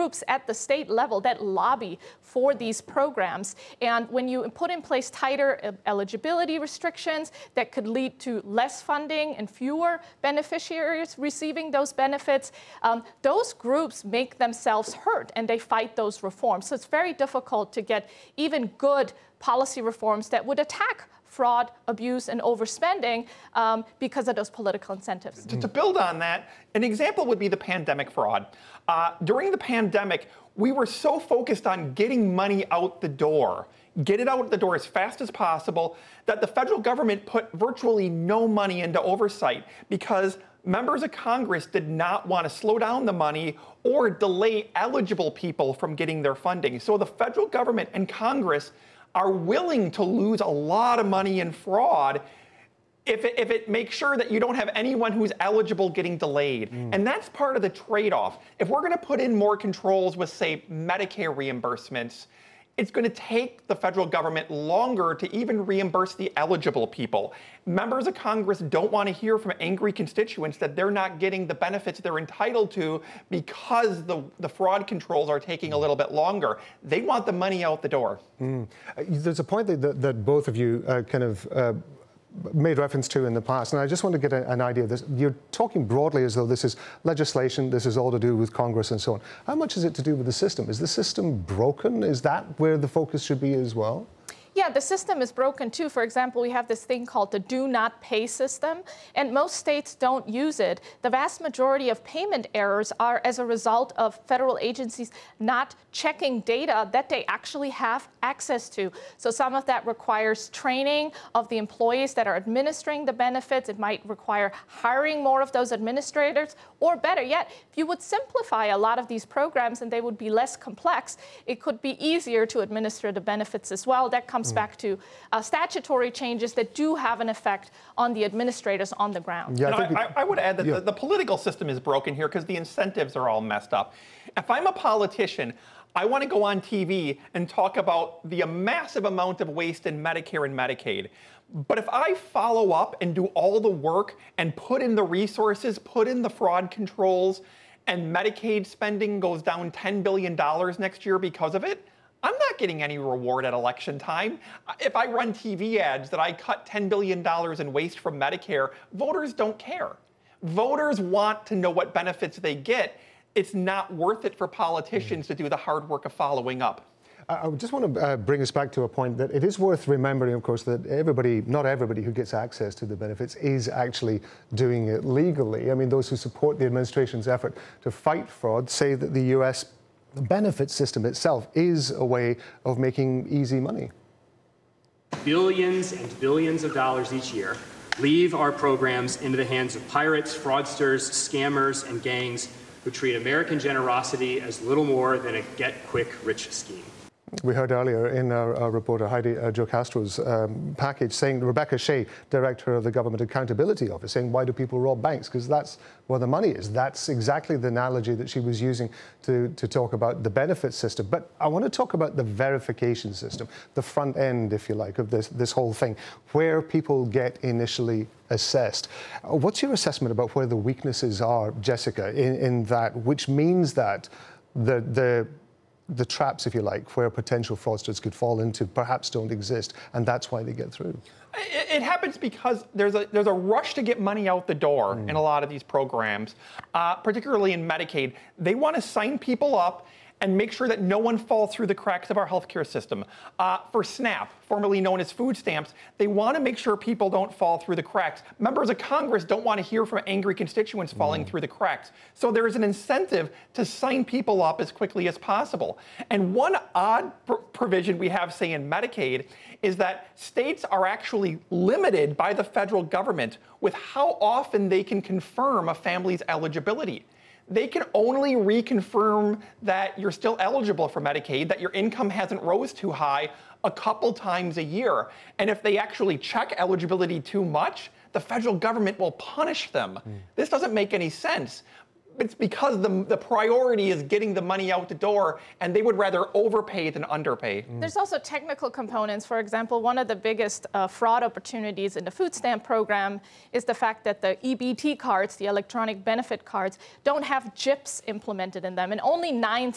groups at the state level that lobby for these programs. And when you put in place tighter eligibility restrictions that could lead to less funding and fewer beneficiaries receiving those benefits, those groups make themselves hurt and they fight those reforms. So it's very difficult to get even good policy reforms that would attack fraud, abuse, and overspending because of those political incentives. To build on that, an example would be the pandemic fraud. During the pandemic, we were so focused on getting money out the door, get it out the door as fast as possible, that the federal government put virtually no money into oversight because members of Congress did not want to slow down the money or delay eligible people from getting their funding. So the federal government and Congress are willing to lose a lot of money in fraud if it makes sure that you don't have anyone who's eligible getting delayed. And that's part of the trade-off. If we're going to put in more controls with, say, Medicare reimbursements, it's going to take the federal government longer to even reimburse the eligible people. Members of Congress don't want to hear from angry constituents that they're not getting the benefits they're entitled to because the fraud controls are taking a little bit longer. They want the money out the door. There's a point that both of you made reference to in the past, and I just want to get an idea of this. You're talking broadly as though this is legislation, this is all to do with Congress and so on. How much is it to do with the system? Is the system broken? Is that where the focus should be as well? Yeah, the system is broken too. For example, we have this thing called the do not pay system, and most states don't use it. The vast majority of payment errors are as a result of federal agencies not checking data that they actually have access to. So some of that requires training of the employees that are administering the benefits. It might require hiring more of those administrators, or better yet, if you would simplify a lot of these programs and they would be less complex, it could be easier to administer the benefits as well. That comes back to statutory changes that do have an effect on the administrators on the ground. Yeah, I would add that the political system is broken here because the incentives are all messed up. If I'm a politician, I want to go on TV and talk about the massive amount of waste in Medicare and Medicaid. But if I follow up and do all the work and put in the resources, put in the fraud controls, and Medicaid spending goes down $10 billion next year because of it, I'm not getting any reward at election time. If I run TV ads that I cut $10 billion in waste from Medicare, voters don't care. Voters want to know what benefits they get. It's not worth it for politicians to do the hard work of following up. I just want to bring us back to a point that it is worth remembering, of course, that not everybody who gets access to the benefits is actually doing it legally. I mean, those who support the administration's effort to fight fraud say that the U.S. benefit system itself is a way of making easy money. Billions and billions of dollars each year leave our programs into the hands of pirates, fraudsters, scammers, and gangs who treat American generosity as little more than a get-quick-rich scheme. We heard earlier in our reporter Heidi Jocastro's package saying, Rebecca Shea, director of the Government Accountability Office, saying, why do people rob banks? Because that's where the money is. That's exactly the analogy that she was using to talk about the benefit system. But I want to talk about the verification system, the front end, if you like, of this whole thing, where people get initially assessed. What's your assessment about where the weaknesses are, Jessica, in that, which means that the traps, if you like, where potential fraudsters could fall into perhaps don't exist, and that's why they get through? It happens because there's a rush to get money out the door in a lot of these programs, particularly in Medicaid. They want to sign people up and make sure that no one falls through the cracks of our healthcare system. For SNAP, formerly known as food stamps, they want to make sure people don't fall through the cracks. Members of Congress don't want to hear from angry constituents falling through the cracks. So there is an incentive to sign people up as quickly as possible. And one odd provision we have, say, in Medicaid, is that states are actually limited by the federal government with how often they can confirm a family's eligibility. They can only reconfirm that you're still eligible for Medicaid, that your income hasn't rose too high a couple times a year. And if they actually check eligibility too much, the federal government will punish them. This doesn't make any sense. It's because the priority is getting the money out the door, and they would rather overpay than underpay. There's also technical components. For example, one of the biggest fraud opportunities in the food stamp program is the fact that the EBT cards, the electronic benefit cards, don't have chips implemented in them, and only 9